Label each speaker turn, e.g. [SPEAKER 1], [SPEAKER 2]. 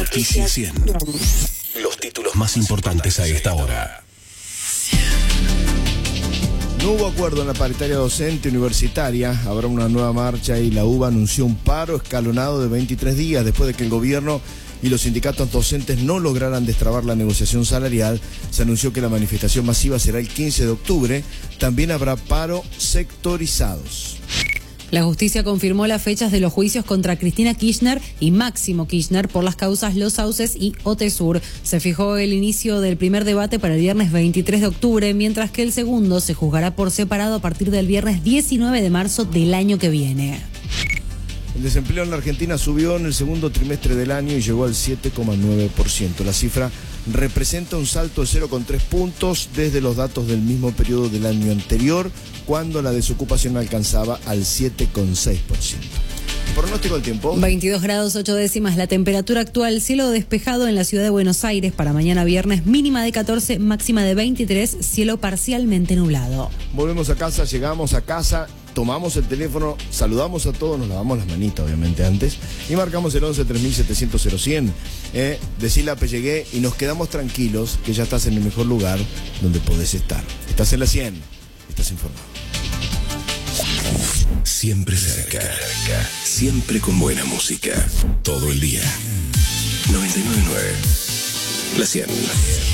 [SPEAKER 1] Noticias 100. Los títulos más importantes a esta hora.
[SPEAKER 2] No hubo acuerdo en la paritaria docente universitaria. Habrá una nueva marcha y la UBA anunció un paro escalonado de 23 días después de que el gobierno y los sindicatos docentes no lograran destrabar la negociación salarial. Se anunció que la manifestación masiva será el 15 de octubre. También habrá paro sectorizados.
[SPEAKER 3] La justicia confirmó las fechas de los juicios contra Cristina Kirchner y Máximo Kirchner por las causas Los Sauces y Otesur. Se fijó el inicio del primer debate para el viernes 23 de octubre, mientras que el segundo se juzgará por separado a partir del viernes 19 de marzo del año que viene.
[SPEAKER 2] El desempleo en la Argentina subió en el segundo trimestre del año y llegó al 7,9%. La cifra representa un salto de 0,3 puntos desde los datos del mismo periodo del año anterior, cuando la desocupación alcanzaba al 7,6%. Pronóstico del tiempo.
[SPEAKER 3] 22 grados 8 décimas la temperatura actual, cielo despejado en la ciudad de Buenos Aires para mañana viernes, mínima de 14, máxima de 23, cielo parcialmente nublado.
[SPEAKER 2] Volvemos a casa, llegamos a casa, tomamos el teléfono, saludamos a todos, nos lavamos las manitas obviamente antes y marcamos el 11 3700 0100. Decile a Pellegué y nos quedamos tranquilos que ya estás en el mejor lugar donde podés estar. Estás en la 100, estás informado.
[SPEAKER 1] Siempre cerca, siempre con buena música, todo el día. 99.9, la 100.